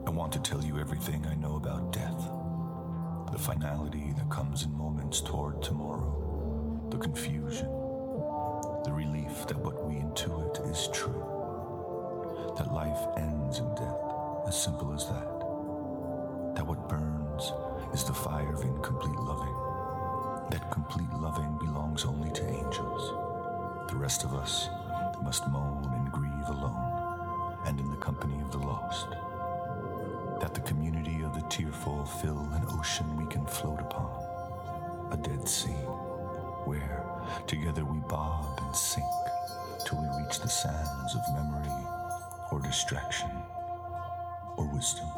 I want to tell you everything I know about death. The finality that comes in moments toward tomorrow. The confusion. The relief that what we intuit is true. That life ends in death, as simple as that. That what burns is the fire of incomplete loving. That complete loving belongs only to angels. The rest of us must moan and grieve alone, and in the company of the lost. That the community of the tearful fill an ocean we can float upon, a dead sea, where together we bob and sink till we reach the sands of memory or distraction or wisdom.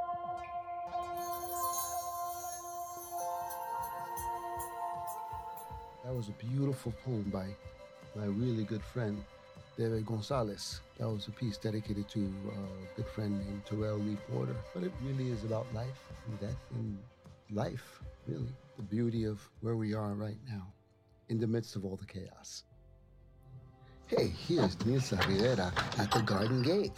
That was a beautiful poem by my really good friend, David Gonzalez. That was a piece dedicated to a good friend named Terrell Lee Porter. But it really is about life and death and life, really. The beauty of where we are right now, in the midst of all the chaos. Hey, here's Nilsa Rivera at the Garden Gate.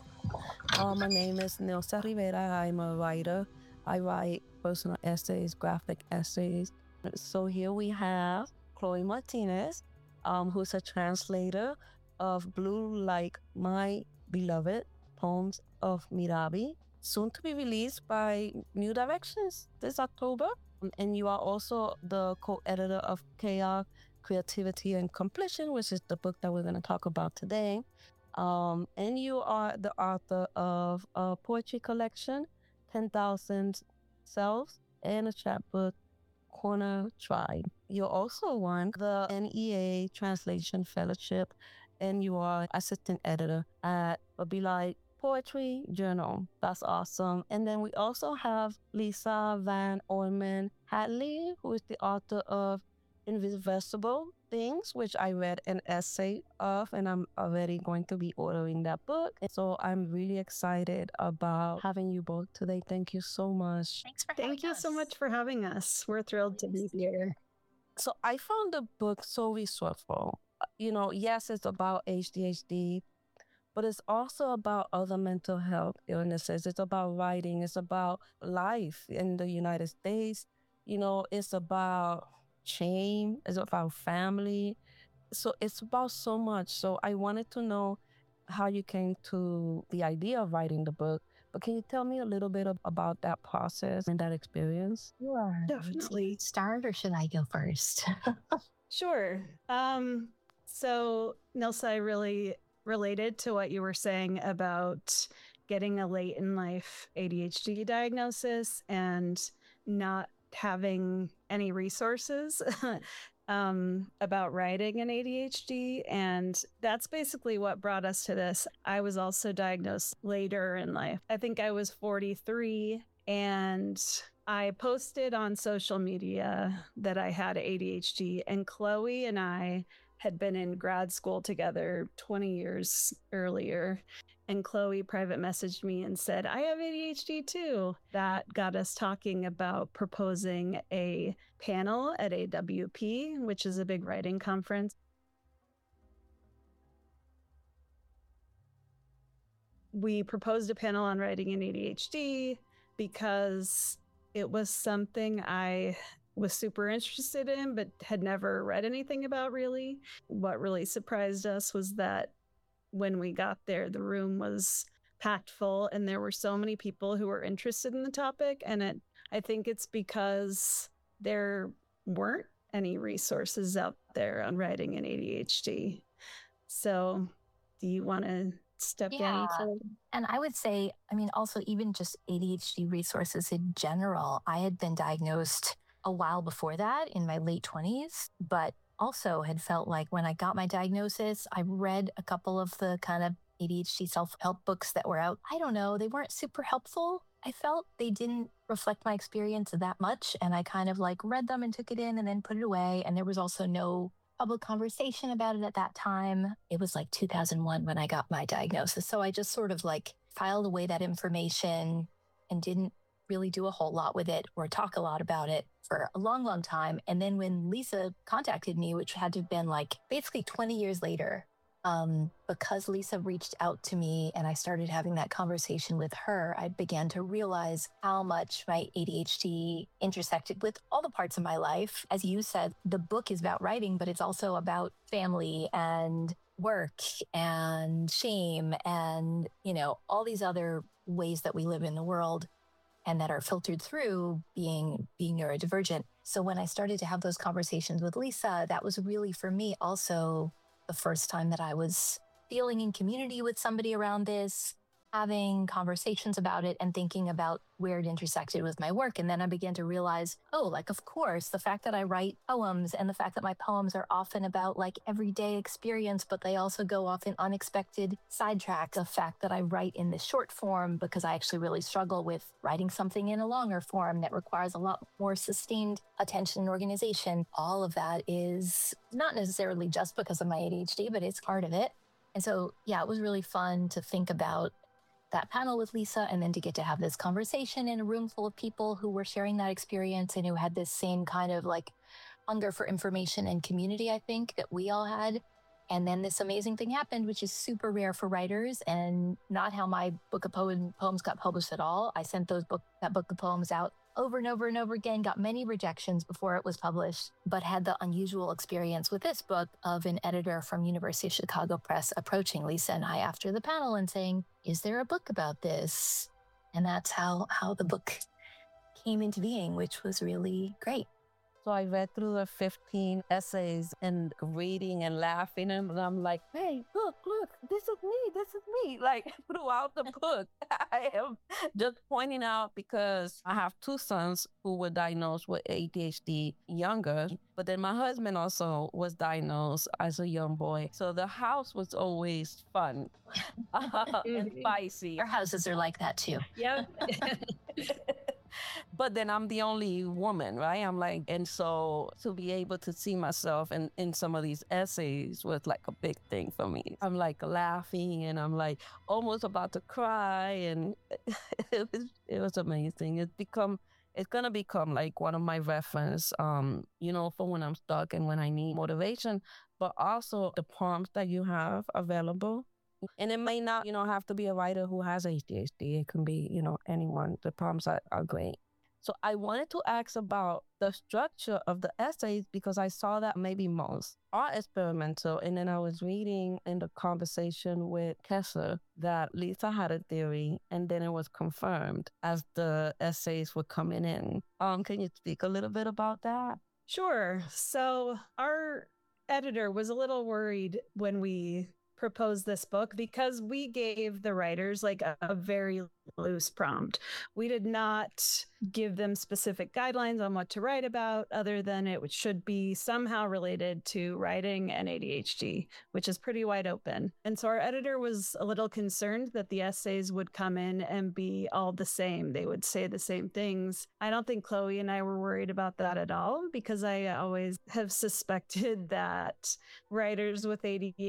My name is Nilsa Rivera. I'm a writer. I write personal essays, graphic essays. So here we have Chloe Martinez, who's a translator of Blue Like My Beloved, Poems of Mirabi, soon to be released by New Directions this October. And you are also the co-editor of Chaos, Creativity, and Completion, which is the book that we're going to talk about today. And you are the author of a poetry collection, 10,000 Selves, and a chapbook, Corner Tribe. You also won the NEA Translation Fellowship, and you are assistant editor at a Be Like Poetry Journal. That's awesome. And then we also have Lisa Van Orman Hadley, who is the author of Invisible Things, which I read an essay of, and I'm already going to be ordering that book. And so I'm really excited about having you both today. Thank you so much. Thanks for having us. Thank you so much for having us. We're thrilled to be here. So I found the book so resourceful. You know, yes, it's about ADHD, but it's also about other mental health illnesses. It's about writing. It's about life in the United States. You know, it's about shame. It's about family. So it's about so much. So I wanted to know how you came to the idea of writing the book. But can you tell me a little bit about that process and that experience? Sure. Definitely. Start, or should I go first? Sure. So Nilsa, I really related to what you were saying about getting a late in life ADHD diagnosis and not having any resources about writing an ADHD. And that's basically what brought us to this. I was also diagnosed later in life. I think I was 43, and I posted on social media that I had ADHD, and Chloe and I had been in grad school together 20 years earlier. And Chloe private messaged me and said, I have ADHD too. That got us talking about proposing a panel at AWP, which is a big writing conference. We proposed a panel on writing in ADHD because it was something I was super interested in, but had never read anything about really. What really surprised us was that when we got there, the room was packed full and there were so many people who were interested in the topic. And I think it's because there weren't any resources out there on writing in ADHD. So do you want to step down? And I would say, I mean, also even just ADHD resources in general, I had been diagnosed a while before that in my late 20s, but also had felt like when I got my diagnosis, I read a couple of the kind of ADHD self-help books that were out. I don't know, they weren't super helpful. I felt they didn't reflect my experience that much. And I kind of like read them and took it in and then put it away. And there was also no public conversation about it at that time. It was like 2001 when I got my diagnosis. So I just sort of like filed away that information and didn't really do a whole lot with it or talk a lot about it for a long, long time. And then when Lisa contacted me, which had to have been like basically 20 years later, Because Lisa reached out to me and I started having that conversation with her, I began to realize how much my ADHD intersected with all the parts of my life. As you said, the book is about writing, but it's also about family and work and shame and, all these other ways that we live in the world and that are filtered through being neurodivergent. So when I started to have those conversations with Lisa, that was really for me also the first time that I was feeling in community with somebody around this, having conversations about it and thinking about where it intersected with my work. And then I began to realize, of course, the fact that I write poems and the fact that my poems are often about everyday experience, but they also go off in unexpected sidetracks. The fact that I write in the short form because I actually really struggle with writing something in a longer form that requires a lot more sustained attention and organization. All of that is not necessarily just because of my ADHD, but it's part of it. And so, it was really fun to think about that panel with Lisa and then to get to have this conversation in a room full of people who were sharing that experience and who had this same kind of hunger for information and community, I think, that we all had. And then this amazing thing happened, which is super rare for writers and not how my book of poems got published at all. I sent that book of poems out over and over and over again, got many rejections before it was published, but had the unusual experience with this book of an editor from University of Chicago Press approaching Lisa and I after the panel and saying, is there a book about this? And that's how the book came into being, which was really great. So I read through the 15 essays and reading and laughing, and I'm like, hey, look, this is me. Throughout the book, I am just pointing out because I have two sons who were diagnosed with ADHD younger, but then my husband also was diagnosed as a young boy. So the house was always fun and spicy. Our houses are like that too. Yep. But then I'm the only woman, right? And so to be able to see myself in some of these essays was a big thing for me. I'm laughing and I'm almost about to cry, and it was amazing. It's gonna become one of my reference, for when I'm stuck and when I need motivation, but also the prompts that you have available. And it may not, have to be a writer who has ADHD. It can be, anyone. The prompts are great. So I wanted to ask about the structure of the essays because I saw that maybe most are experimental. And then I was reading in the conversation with Kesha that Lisa had a theory, and then it was confirmed as the essays were coming in. Can you speak a little bit about that? Sure. So our editor was a little worried when we proposed this book because we gave the writers a very loose prompt. We did not give them specific guidelines on what to write about other than it should be somehow related to writing and ADHD, which is pretty wide open. And so our editor was a little concerned that the essays would come in and be all the same. They would say the same things. I don't think Chloe and I were worried about that at all because I always have suspected that writers with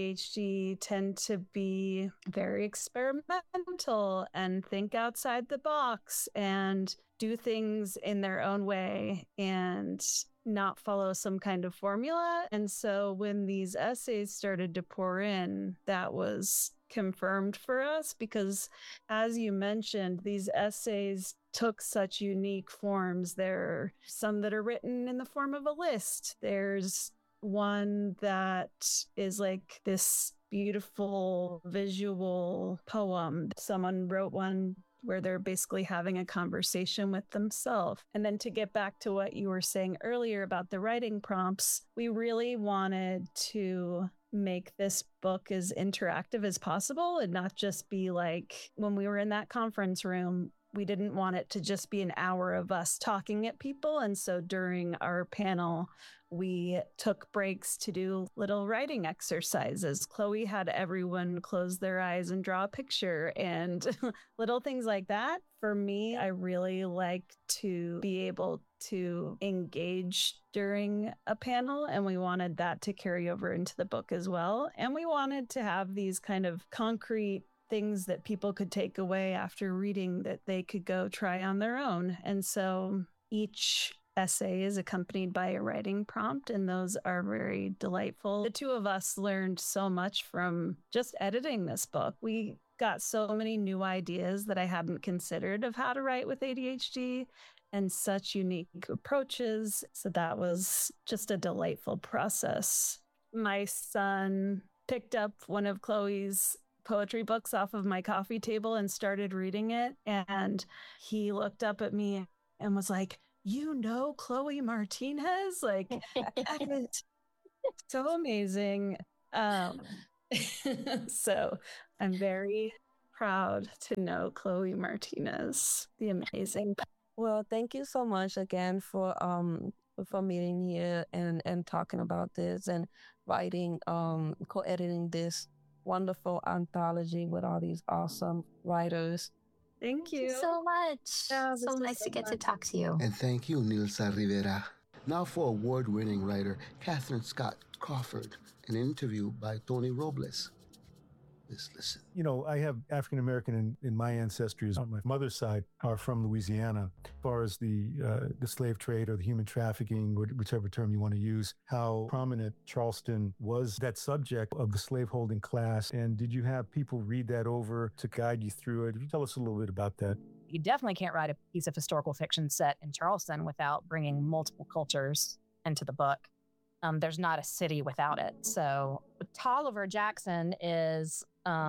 ADHD tend to be very experimental and think outside the box and do things in their own way and not follow some kind of formula. And so when these essays started to pour in, that was confirmed for us because, as you mentioned, these essays took such unique forms. There are some that are written in the form of a list. There's one that is this beautiful visual poem. Someone wrote one where they're basically having a conversation with themselves. And then to get back to what you were saying earlier about the writing prompts, we really wanted to make this book as interactive as possible and not just be when we were in that conference room, we didn't want it to just be an hour of us talking at people. And so during our panel, we took breaks to do little writing exercises. Chloe had everyone close their eyes and draw a picture and little things like that. For me, I really like to be able to engage during a panel, and we wanted that to carry over into the book as well. And we wanted to have these kind of concrete things that people could take away after reading that they could go try on their own. And so each essay is accompanied by a writing prompt, and those are very delightful. The two of us learned so much from just editing this book. We got so many new ideas that I hadn't considered of how to write with ADHD and such unique approaches. So that was just a delightful process. My son picked up one of Chloe's poetry books off of my coffee table and started reading it. And he looked up at me and was like, "You know Chloe Martinez?" Like, that is so amazing. So I'm very proud to know Chloe Martinez, the amazing. Well, thank you so much again for meeting here and talking about this and writing, co-editing this wonderful anthology with all these awesome writers. Thank you so much. Yeah, so nice to get to talk to you. And thank you, Nilsa Rivera. Now for award-winning writer Catherine Scott Crawford, an interview by Tony Robles. Let's listen. You know, I have African American in my ancestry on my mother's side are from Louisiana. As far as the slave trade or the human trafficking, whichever term you want to use, how prominent Charleston was that subject of the slaveholding class. And did you have people read that over to guide you through it? Can you tell us a little bit about that? You definitely can't write a piece of historical fiction set in Charleston without bringing multiple cultures into the book. There's not a city without it. So Tolliver Jackson is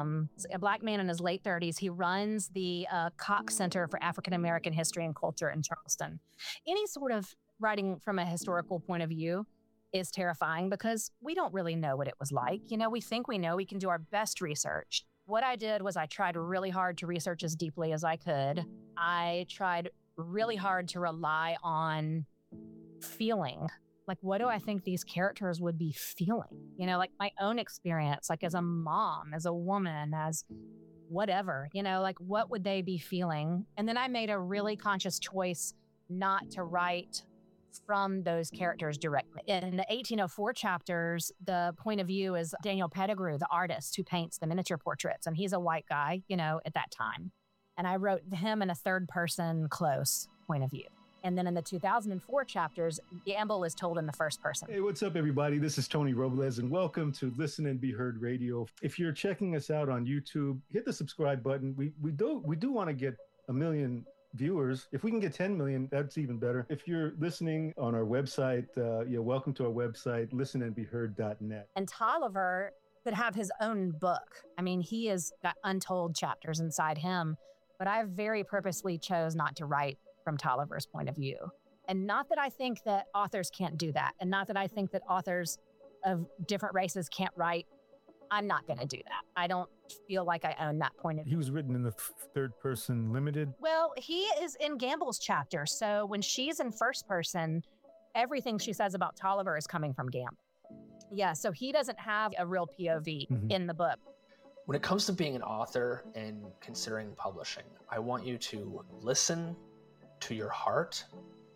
a Black man in his late 30s. He runs the Cox Center for African American History and Culture in Charleston. Any sort of writing from a historical point of view is terrifying because we don't really know what it was like. You know, we think we know, we can do our best research. What I did was I tried really hard to research as deeply as I could. I tried really hard to rely on feeling. Like, what do I think these characters would be feeling? You know, like my own experience, like as a mom, as a woman, as whatever, you know, like what would they be feeling? And then I made a really conscious choice not to write from those characters directly. In the 1804 chapters, the point of view is Daniel Pettigrew, the artist who paints the miniature portraits. And he's a white guy, you know, at that time. And I wrote him in a third person close point of view. And then in the 2004 chapters, Gamble is told in the first person. Hey, what's up, everybody? This is Tony Robles, and welcome to Listen and Be Heard Radio. If you're checking us out on YouTube, hit the subscribe button. We do want to get 1 million viewers. If we can get 10 million, that's even better. If you're listening on our website, welcome to our website, listenandbeheard.net. And Tolliver could have his own book. I mean, he has got untold chapters inside him, but I very purposely chose not to write from Tolliver's point of view. And not that I think that authors can't do that. And not that I think that authors of different races can't write. I'm not going to do that. I don't feel like I own that point of view. He was written in the third person limited. Well, he is in Gamble's chapter. So when she's in first person, everything she says about Tolliver is coming from Gamble. Yeah, so he doesn't have a real POV in the book. When it comes to being an author and considering publishing, I want you to listen to your heart,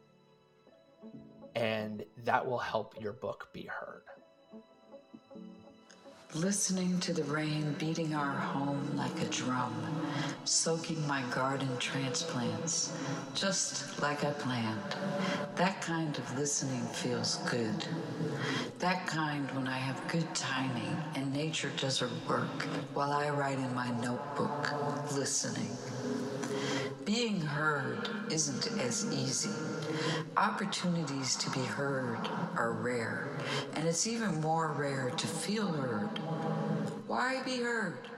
and that will help your book be heard. Listening to the rain beating our home like a drum, soaking my garden transplants, just like I planned. That kind of listening feels good. That kind when I have good timing and nature does her work while I write in my notebook, listening. Being heard isn't as easy. Opportunities to be heard are rare, and it's even more rare to feel heard. Why be heard?